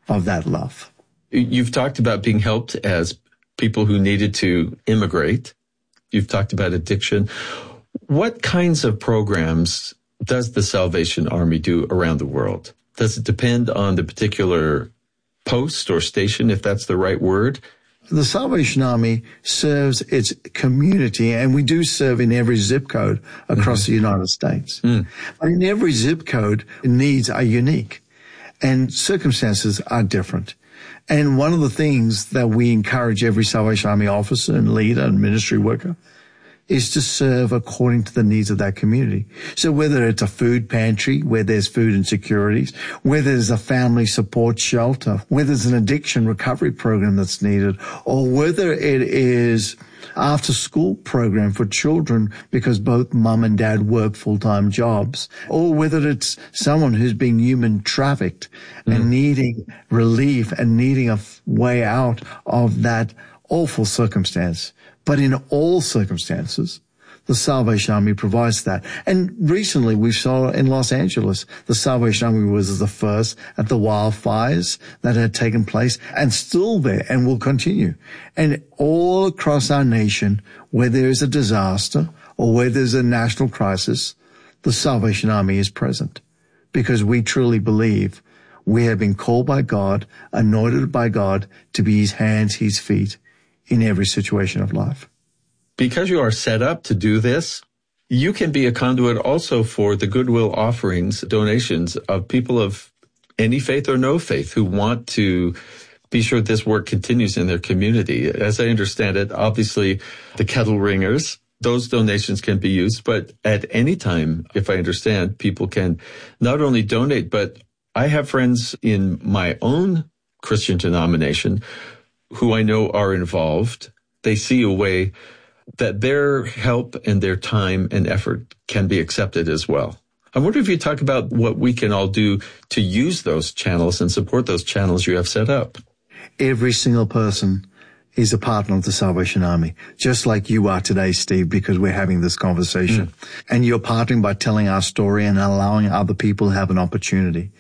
of that love. You've talked about being helped as people who needed to immigrate. You've talked about addiction. What kinds of programs does the Salvation Army do around the world? Does it depend on the particular post or station, if that's the right word? The Salvation Army serves its community, and we do serve in every zip code across the United States. But in every zip code, needs are unique, and circumstances are different. And one of the things that we encourage every Salvation Army officer and leader and ministry worker is to serve according to the needs of that community. So whether it's a food pantry where there's food insecurities, whether there's a family support shelter, whether it's an addiction recovery program that's needed, or whether it is after school program for children because both mum and dad work full-time jobs, or whether it's someone who's been human trafficked and needing relief and needing a way out of that awful circumstance. But in all circumstances, the Salvation Army provides that. And recently we saw in Los Angeles, the Salvation Army was the first at the wildfires that had taken place and still there and will continue. And all across our nation, where there is a disaster or where there's a national crisis, the Salvation Army is present because we truly believe we have been called by God, anointed by God to be his hands, his feet, in every situation of life. Because you are set up to do this, you can be a conduit also for the goodwill offerings, donations of people of any faith or no faith who want to be sure this work continues in their community. As I understand it, obviously the kettle ringers, those donations can be used, but at any time, if I understand, people can not only donate, but I have friends in my own Christian denomination who I know are involved. They see a way that their help and their time and effort can be accepted as well. I wonder if you talk about what we can all do to use those channels and support those channels you have set up. Every single person is a partner of the Salvation Army, just like you are today, Steve, because we're having this conversation. And you're partnering by telling our story and allowing other people to have an opportunity.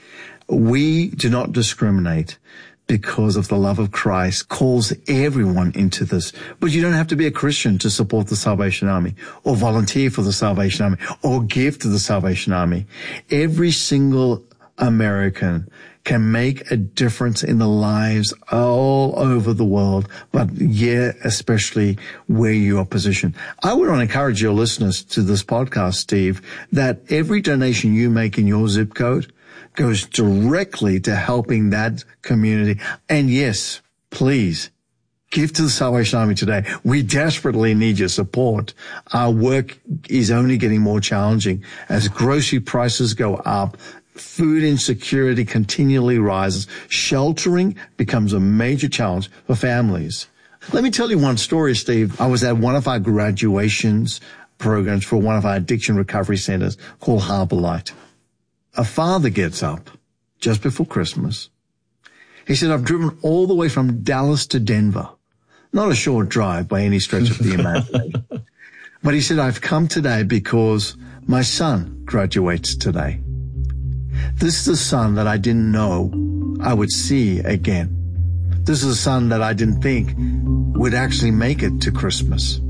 We do not discriminate, because of the love of Christ calls everyone into this. But you don't have to be a Christian to support the Salvation Army or volunteer for the Salvation Army or give to the Salvation Army. Every single American can make a difference in the lives all over the world, but especially where you are positioned. I would want to encourage your listeners to this podcast, Steve, that every donation you make in your zip code goes directly to helping that community. And yes, please give to the Salvation Army today. We desperately need your support. Our work is only getting more challenging as grocery prices go up. Food insecurity continually rises. Sheltering becomes a major challenge for families. Let me tell you one story, Steve. I was at one of our graduations programs for one of our addiction recovery centers called Harbor Light. A father gets up just before Christmas. He said, I've driven all the way from Dallas to Denver. Not a short drive by any stretch of the imagination. But he said, I've come today because my son graduates today. This is a son that I didn't know I would see again. This is a son that I didn't think would actually make it to Christmas.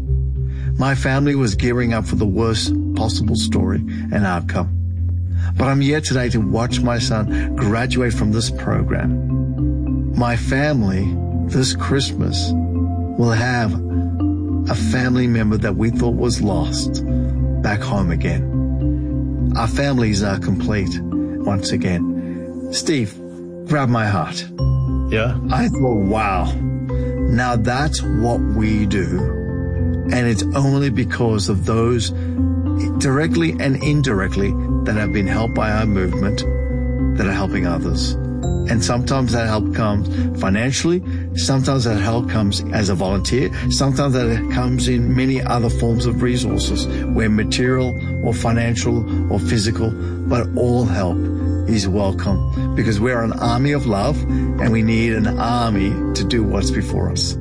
My family was gearing up for the worst possible story and outcome. But I'm here today to watch my son graduate from this program. My family this Christmas will have a family member that we thought was lost back home again. Our families are complete once again. Steve, grab my heart. Yeah. I thought, wow, now that's what we do. And it's only because of those directly and indirectly that have been helped by our movement that are helping others. And sometimes that help comes financially, sometimes that help comes as a volunteer, sometimes that comes in many other forms of resources, where material or financial or physical, but all help is welcome because we're an army of love and we need an army to do what's before us.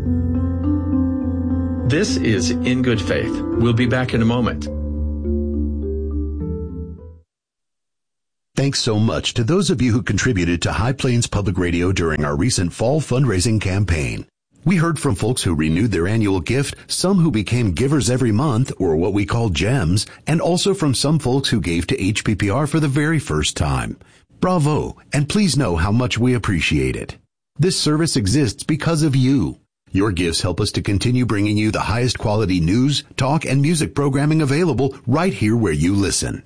This is In Good Faith. We'll be back in a moment. Thanks so much to those of you who contributed to High Plains Public Radio during our recent fall fundraising campaign. We heard from folks who renewed their annual gift, some who became givers every month, or what we call gems, and also from some folks who gave to HPPR for the very first time. Bravo, and please know how much we appreciate it. This service exists because of you. Your gifts help us to continue bringing you the highest quality news, talk, and music programming available right here where you listen.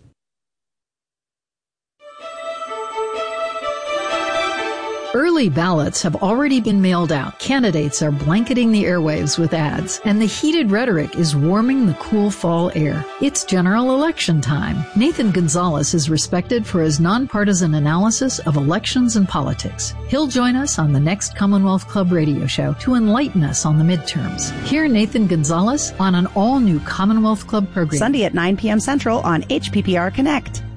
Early ballots have already been mailed out. Candidates are blanketing the airwaves with ads, and the heated rhetoric is warming the cool fall air. It's general election time. Nathan Gonzalez is respected for his nonpartisan analysis of elections and politics. He'll join us on the next Commonwealth Club radio show to enlighten us on the midterms. Hear Nathan Gonzalez on an all-new Commonwealth Club program. Sunday at 9 p.m. Central on HPPR Connect.